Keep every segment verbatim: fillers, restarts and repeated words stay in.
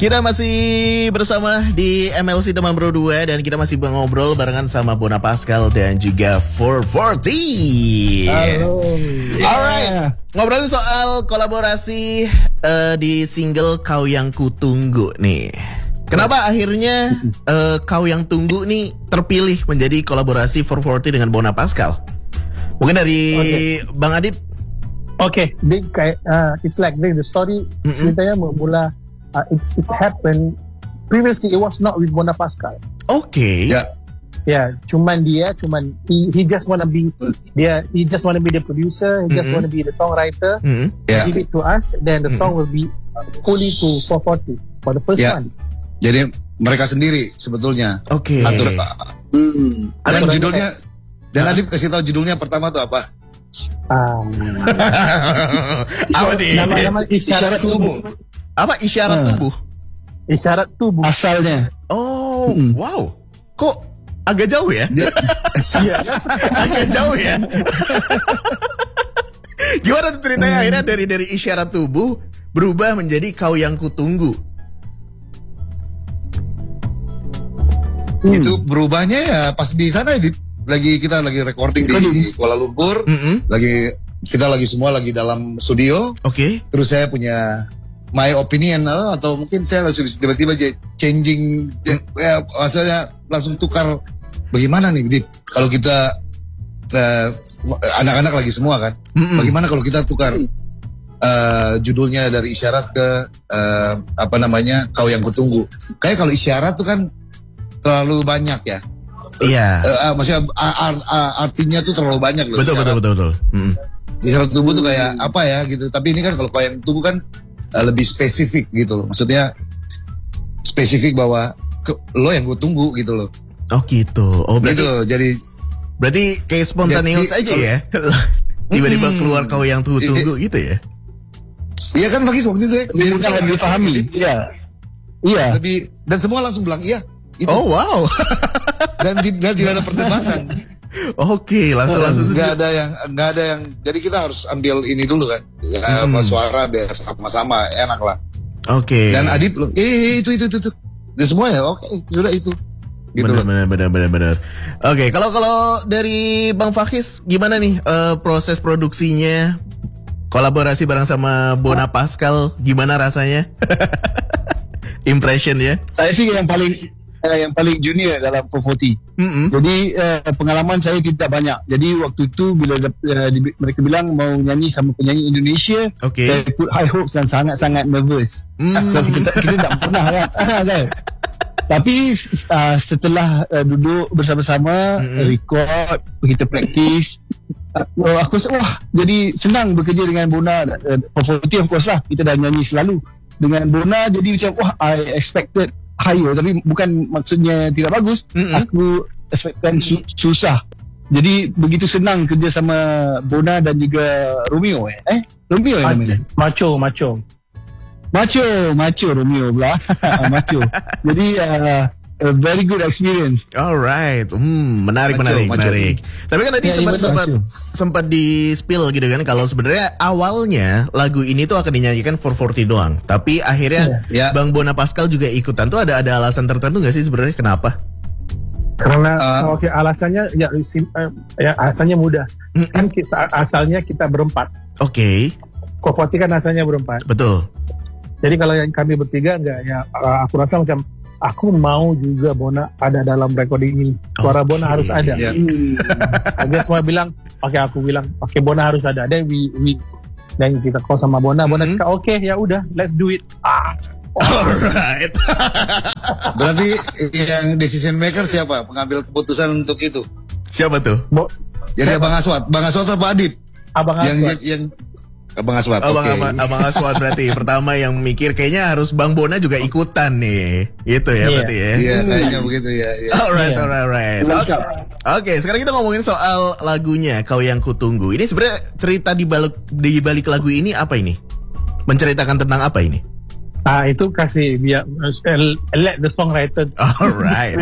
Kita masih bersama di M L C Teman Bro dua dan kita masih ngobrol barengan sama Bona Pascal dan juga four forty. Halo. Alright, ngobrolin soal kolaborasi uh, di single Kau Yang Kutunggu nih. Kenapa akhirnya uh, Kau Yang Tunggu nih terpilih menjadi kolaborasi four forty dengan Bona Pascal? Mungkin dari okay. Bang Adib. Oke, okay. kayak uh, it's like the story mm-hmm. ceritanya bermula. Uh, it's it's happened previously. It was not with Bona Pascal. Okay. Yeah. Yeah. Cuman dia, cuman he he just wanna be dia he just wanna be the producer. He just mm-hmm. wanna be the songwriter. Mm-hmm. Yeah. Give it to us. Then the song mm-hmm. will be fully to four forty for the first yeah. one. Jadi mereka sendiri sebetulnya. Oke. Okay. Atur. Hmm. Dan Atur judulnya. Dan Adib kasih tahu judulnya pertama tuh apa? Um, apa nih? Nama-nama isyarat tubuh. Apa isyarat hmm. tubuh? Isyarat tubuh. Asalnya. Oh, hmm. wow. Kok agak jauh ya? Iya. Agak jauh ya. Gimana tuh ceritanya hmm. akhirnya dari dari isyarat tubuh berubah menjadi Kau Yang Kutunggu? Hmm. Itu berubahnya ya pas di sana di, lagi kita lagi recording di Kuala Lumpur, mm-hmm. lagi kita lagi semua lagi dalam studio. Oke. Okay. Terus saya punya my opinion atau mungkin saya langsung tiba-tiba changing, ya, maksudnya langsung tukar bagaimana nih, Dip, kalau kita uh, anak-anak lagi semua kan, mm-hmm. bagaimana kalau kita tukar uh, judulnya dari isyarat ke uh, apa namanya Kau Yang Kutunggu. Kayak kalau isyarat tuh kan terlalu banyak ya. Iya. Uh, uh, maksudnya art, art, artinya tuh terlalu banyak loh. Betul betul betul betul. Mm. Isyarat tubuh tuh kayak apa ya gitu. Tapi ini kan kalau Kau Yang Tunggu kan uh, lebih spesifik gitu loh. Maksudnya spesifik bahwa ke, lo yang gue tunggu gitu loh. Oh gitu. Oh berarti. Gitu, jadi. Berarti kayak spontaneous aja kalau, ya. Tiba-tiba hmm, keluar Kau Yang Tunggu gitu ya. Iya kan Fakis waktu itu ya. Lebih mudah dipahami. Iya. Iya. Lebih dan semua langsung bilang iya. Itu. Oh wow. dan, dan tidak ada perdebatan. Oke, langsung langsung nggak ada yang nggak ada yang. Jadi kita harus ambil ini dulu kan, ya, hmm. suara biar sama-sama enak lah. Oke. Okay. Dan Adib loh, eh itu itu itu itu. Dan semua ya, oke, okay, sudah itu. Gitu benar, benar, benar, benar, benar. Oke, okay, kalau kalau dari Bang Fakis gimana nih uh, proses produksinya, kolaborasi bareng sama Bona Pascal, gimana rasanya? Impression ya? Saya sih yang paling yang paling junior dalam four forty. Mm-hmm. Jadi uh, pengalaman saya tidak banyak. Jadi waktu itu bila uh, di, mereka bilang mau nyanyi sama penyanyi Indonesia, okay. saya put high hopes dan sangat-sangat nervous. Mm. So, kita, kita tak pernah kan. Tapi uh, setelah uh, duduk bersama-sama, mm-hmm. record, kita practice, uh, aku rasa wah jadi senang bekerja dengan Bona. Uh, four forty of course lah, kita dah nyanyi selalu dengan Bona. Jadi macam wah I expected higher, tapi bukan maksudnya tidak bagus. Mm-hmm. Aku expectkan su- susah. Jadi begitu senang kerja sama Bona dan juga Romeo eh. Eh, Romeo yang namanya. Macho, Macho. Macho, Macho Romeo pula. Macho. Jadi uh, a very good experience. Alright, hmm, menarik, maco, menarik, maco. menarik. Tapi kan tadi ya, sempat sempat sempat di spill gitu kan, kalau sebenarnya awalnya lagu ini tuh akan dinyanyikan four forty doang. Tapi akhirnya ya. Bang Bona Pascal juga ikutan. Tuh ada ada alasan tertentu nggak sih sebenarnya kenapa? Karena uh, oke okay, alasannya ya, sim, uh, ya alasannya mudah. Mm-mm. Kan kita, asalnya kita berempat. Oke. Okay. four forty kan asalnya berempat. Betul. Jadi kalau yang kami bertiga enggak ya, uh, aku rasa macam aku mau juga Bona ada dalam recording ini. Suara okay. Bona harus ada. Yeah. Hmm. Aja semua bilang, oke okay, aku bilang, oke okay, Bona harus ada. Dan we, we dan kita call sama Bona, Bona mm-hmm. oke okay, ya udah, let's do it. Ah. Alright. Berarti yang decision maker siapa? Pengambil keputusan untuk itu? Siapa tuh? Bo- Jadi siapa? Abang Aswad, Abang Aswad atau Pak Adib? Abang Aswad. Yang yang Abang Aswad, Abang, okay. Abang, Abang Aswad berarti pertama yang mikir kayaknya harus Bang Bona juga ikutan nih, gitu ya yeah. berarti ya? Iya, yeah, kayaknya begitu ya. Yeah. Alright, yeah. alright, alright. Oke, okay, sekarang kita ngomongin soal lagunya Kau Yang Kutunggu. Ini sebenarnya cerita di balik di balik lagu ini apa ini? Menceritakan tentang apa ini? Ah itu kasih biar uh, let the songwriter. Alright.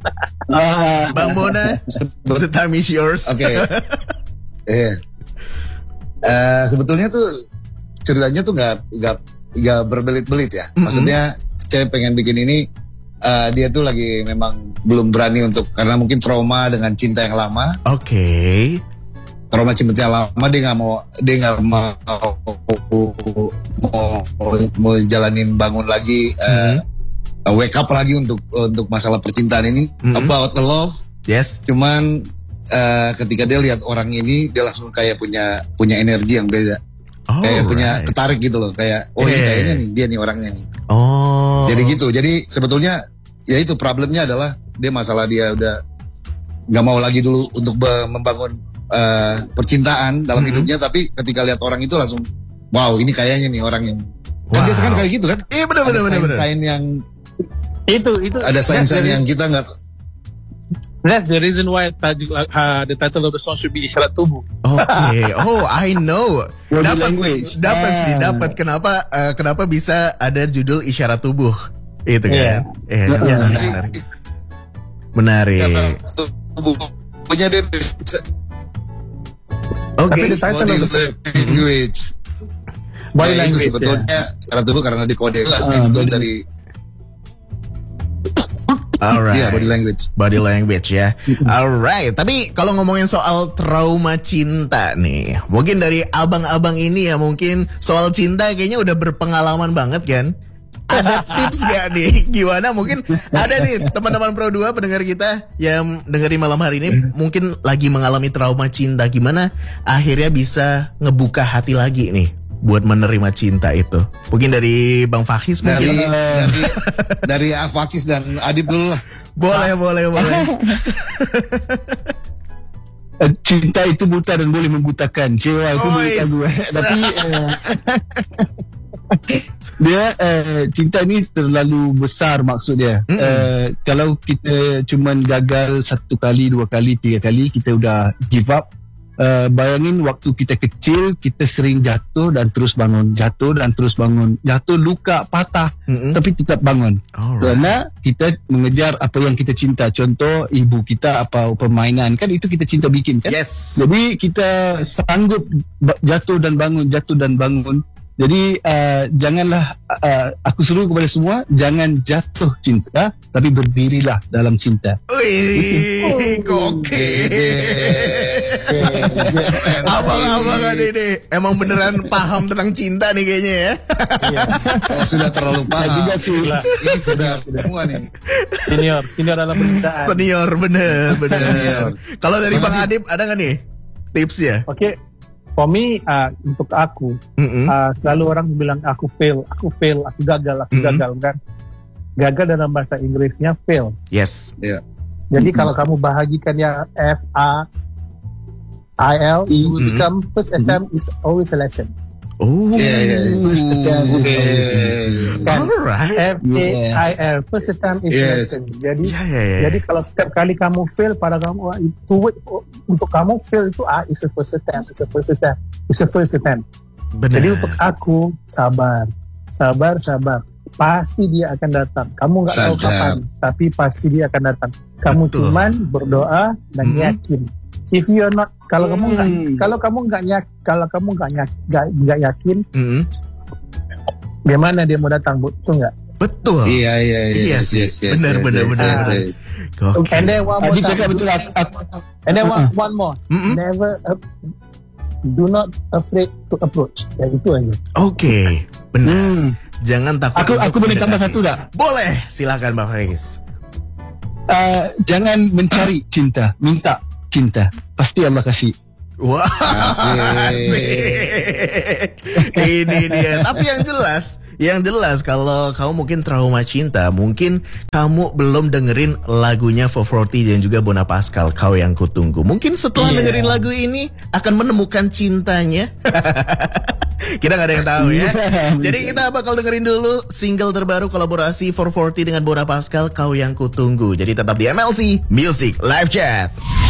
uh, Bang Bona, the time is yours. Oke. Okay. Yeah. Uh, sebetulnya tuh ceritanya tuh nggak nggak gak berbelit-belit ya. Mm-hmm. Maksudnya saya pengen bikin ini uh, dia tuh lagi memang belum berani untuk karena mungkin trauma dengan cinta yang lama. Oke. Okay. Trauma cinta yang lama dia nggak mau dia nggak mau, mau mau mau jalanin bangun lagi mm-hmm. uh, wake up lagi untuk untuk masalah percintaan ini mm-hmm. about the love. Yes. Cuman uh, ketika dia lihat orang ini dia langsung kayak punya punya energi yang beda. Oh, kayak right. punya ketarik gitu loh, kayak oh yeah. ini kayaknya nih dia nih orangnya nih. Oh. Jadi gitu. Jadi sebetulnya ya itu problemnya adalah dia masalah dia udah nggak mau lagi dulu untuk be- membangun uh, percintaan dalam mm-hmm. hidupnya, tapi ketika lihat orang itu langsung wow ini kayaknya nih orang yang. Wow. Kan biasa kan kayak gitu kan? Iya benar benar benar. Ada sign yang itu itu. Ada sign-sign yang kita nggak. That's the reason why tajuk, uh, the title of the song should be Isyarat Tubuh. Oke, okay. Oh I know. Dapat, dapat ah. sih, dapat. Kenapa, uh, kenapa bisa ada judul Isyarat Tubuh? Itu kan? Iya. Yeah. Yeah. Menarik. Menarik. Tubuh punya dia. Oke. Body language. Body language. Itu sebetulnya Isyarat Tubuh karena di kode kelas uh, itu dari. Alright. Yeah, body language. Body language ya. Alright. Tapi kalau ngomongin soal trauma cinta nih, mungkin dari abang-abang ini ya mungkin soal cinta kayaknya udah berpengalaman banget kan? Ada tips gak nih? Gimana mungkin ada nih teman-teman Pro dua pendengar kita yang dengerin malam hari ini mungkin lagi mengalami trauma cinta. Gimana akhirnya bisa ngebuka hati lagi nih buat menerima cinta itu? Mungkin dari Bang Fakis mungkin. Dari dari, dari Fakis dan Adib dulu lah. Boleh, boleh, boleh. Cinta itu buta dan boleh membutakan. Cewa itu buta gue. Tapi uh, dia uh, cinta ni terlalu besar maksudnya. Mm-hmm. Uh, kalau kita cuman gagal satu kali, dua kali, tiga kali, kita udah give up. Uh, bayangin waktu kita kecil kita sering jatuh dan terus bangun, jatuh dan terus bangun, jatuh luka patah mm-hmm. tapi tetap bangun. Alright. Kerana kita mengejar apa yang kita cinta. Contoh ibu kita apa permainan kan itu kita cinta bikin kan. Yes. Jadi kita sanggup jatuh dan bangun, jatuh dan bangun. Jadi uh, janganlah uh, aku suruh kepada semua jangan jatuh cinta tapi berdirilah dalam cinta. Wih, gokil. Abang-abang ada ini emang beneran paham tentang cinta nih kayaknya ya. Oh, sudah terlalu paham. Ini sudah semua nih. Senior, senior dalam percintaan. Senior bener, bener. Kalau dari Bang Adib ada nggak nih tipsnya? Oke. Okay. For me, uh, untuk aku, mm-hmm. uh, selalu orang bilang aku fail, aku fail, aku gagal, aku mm-hmm. gagal kan. Gagal dalam bahasa Inggrisnya fail. Yes. Yeah. Jadi mm-hmm. kalau kamu bahagikan ya F A I L, mm-hmm. you become first attempt mm-hmm. is always a lesson. Oh, yeah, yeah, yeah. First attempt is yeah. Alright. F A I L, first attempt is yes. lesson. Jadi, yeah, yeah, yeah. jadi kalau setiap kali kamu fail pada kamu itu wait for, untuk kamu fail itu ah, is a first attempt, is a first attempt, is a first attempt. Benar. Jadi untuk aku sabar, sabar, sabar. Pasti dia akan datang. Kamu nggak tahu kapan, tapi pasti dia akan datang. Kamu Betul. Cuman berdoa dan hmm. yakin. If you're not, kalau hmm. kamu nggak, kalau kamu nggak nyak, kalau kamu nggak nyak, nggak yakin, hmm. gimana dia mau datang? Betul nggak? Betul. Iya iya iya. Yes, yes, yes, benar yes, benar yes, benar. Yes, yes. Okay. And then one more time. Betul, and then one, one more. Mm-hmm. Never, uh, do not afraid to approach. Ya itu aja. Oke, okay. Benar. Hmm. Jangan takut. Aku aku boleh tambah satu tak? Boleh, silakan Bang Fakis. Uh, jangan mencari cinta, minta cinta, pasti Allah kasih. Wah, ini dia. Tapi yang jelas, yang jelas kalau kamu mungkin trauma cinta, mungkin kamu belum dengerin lagunya four forty dan juga Bona Pascal, Kau Yang Kutunggu. Mungkin setelah yeah. dengerin lagu ini akan menemukan cintanya. Kita gak ada yang tahu ya. Jadi kita bakal dengerin dulu single terbaru kolaborasi four forty dengan Bona Pascal, Kau Yang Kutunggu. Jadi tetap di M L C Music Live Chat.